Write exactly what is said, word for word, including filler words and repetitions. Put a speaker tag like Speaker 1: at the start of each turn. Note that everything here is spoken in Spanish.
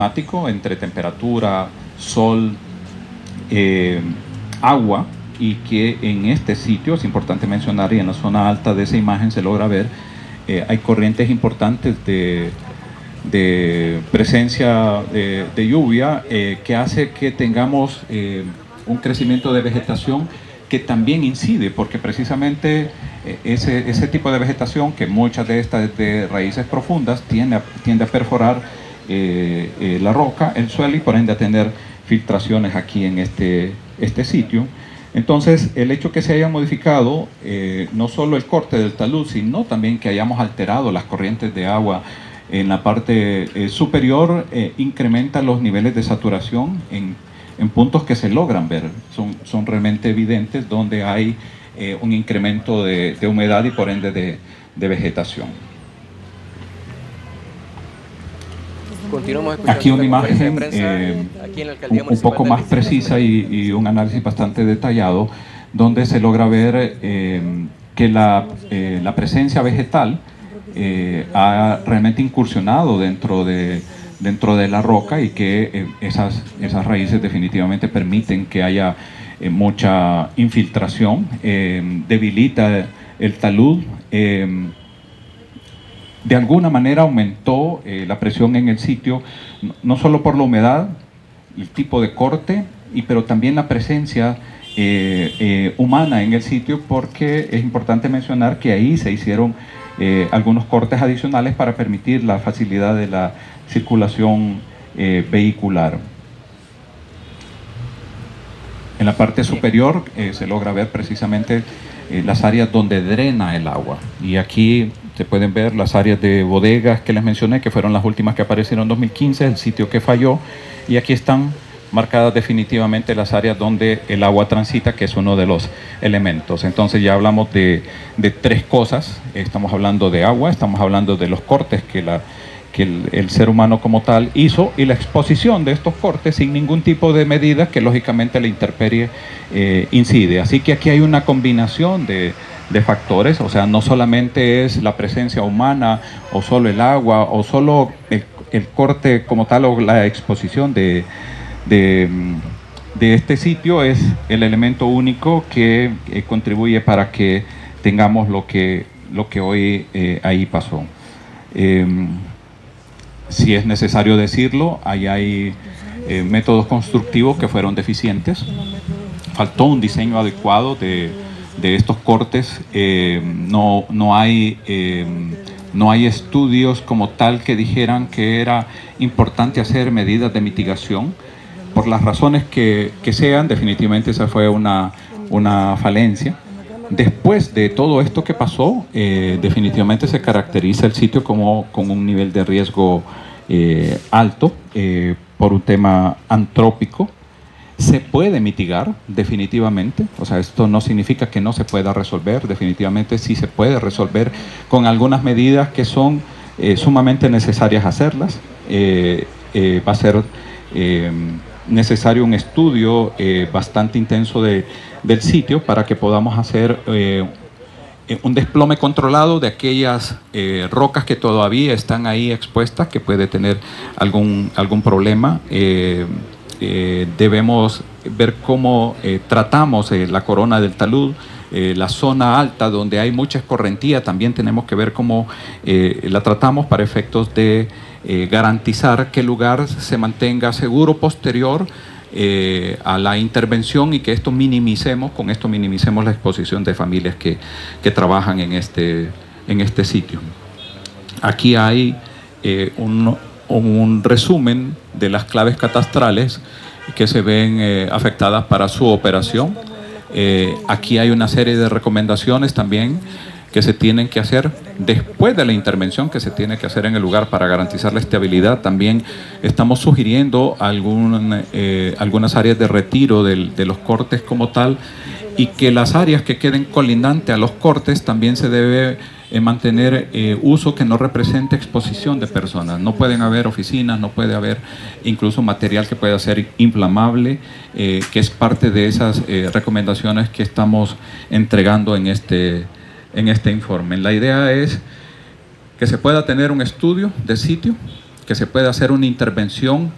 Speaker 1: entre temperatura, sol, eh, agua, y que en este sitio, es importante mencionar, y en la zona alta de esa imagen se logra ver, eh, hay corrientes importantes de, de presencia de, de lluvia eh, que hace que tengamos eh, un crecimiento de vegetación que también incide, porque precisamente eh, ese, ese tipo de vegetación, que muchas de estas de raíces profundas, tiende a, tiende a perforar eh, eh, la roca, el suelo, y por ende a tener filtraciones aquí en este, este sitio. Entonces, el hecho que se haya modificado eh, no solo el corte del talud, sino también que hayamos alterado las corrientes de agua en la parte eh, superior, eh, incrementa los niveles de saturación en, en puntos que se logran ver. Son, son realmente evidentes, donde hay eh, un incremento de, de humedad y por ende de, de vegetación.
Speaker 2: Continuamos
Speaker 1: Aquí una imagen eh, un, un poco más precisa y, y un análisis bastante detallado, donde se logra ver eh, que la, eh, la presencia vegetal eh, ha realmente incursionado dentro de, dentro de la roca, y que eh, esas, esas raíces definitivamente permiten que haya eh, mucha infiltración, eh, debilita el talud. Eh, de alguna manera aumentó eh, la presión en el sitio, no, no solo por la humedad, el tipo de corte, y, pero también la presencia eh, eh, humana en el sitio, porque es importante mencionar que ahí se hicieron eh, algunos cortes adicionales para permitir la facilidad de la circulación eh, vehicular. En la parte superior eh, se logra ver precisamente eh, las áreas donde drena el agua, y aquí se pueden ver las áreas de bodegas que les mencioné, que fueron las últimas que aparecieron en dos mil quince, el sitio que falló, y aquí están marcadas definitivamente las áreas donde el agua transita, que es uno de los elementos. Entonces ya hablamos de, de tres cosas. Estamos hablando de agua, estamos hablando de los cortes que, la, que el, el ser humano como tal hizo, y la exposición de estos cortes sin ningún tipo de medida que lógicamente la intemperie eh, incide. Así que aquí hay una combinación de de factores, o sea, no solamente es la presencia humana, o solo el agua, o solo el, el corte como tal, o la exposición de, de, de este sitio es el elemento único que eh, contribuye para que tengamos lo que, lo que hoy eh, ahí pasó. Eh, si es necesario decirlo, ahí hay eh, métodos constructivos que fueron deficientes, faltó un diseño adecuado de de estos cortes, eh, no, no, hay, eh, no hay estudios como tal que dijeran que era importante hacer medidas de mitigación. Por las razones que, que sean, definitivamente esa fue una, una falencia. Después de todo esto que pasó, eh, definitivamente se caracteriza el sitio como con un nivel de riesgo eh, alto eh, por un tema antrópico. Se puede mitigar definitivamente, o sea, esto no significa que no se pueda resolver, definitivamente sí se puede resolver con algunas medidas que son eh, sumamente necesarias hacerlas. Eh, eh, va a ser eh, necesario un estudio eh, bastante intenso de, del sitio para que podamos hacer eh, un desplome controlado de aquellas eh, rocas que todavía están ahí expuestas, que puede tener algún, algún problema. Eh, Eh, debemos ver cómo eh, tratamos eh, la corona del talud, eh, la zona alta donde hay mucha escorrentía, también tenemos que ver cómo eh, la tratamos para efectos de eh, garantizar que el lugar se mantenga seguro posterior eh, a la intervención, y que esto minimicemos, con esto minimicemos la exposición de familias que, que trabajan en este, en este sitio. Aquí hay eh, un un resumen de las claves catastrales que se ven eh, afectadas para su operación. Eh, aquí hay una serie de recomendaciones también que se tienen que hacer después de la intervención, que se tiene que hacer en el lugar para garantizar la estabilidad. También estamos sugiriendo algún, eh, algunas áreas de retiro del, de los cortes como tal, y que las áreas que queden colindantes a los cortes también se debe eh, mantener eh, uso que no represente exposición de personas. No pueden haber oficinas, no puede haber incluso material que pueda ser inflamable, eh, que es parte de esas eh, recomendaciones que estamos entregando en este, en este informe. La idea es que se pueda tener un estudio de sitio, que se pueda hacer una intervención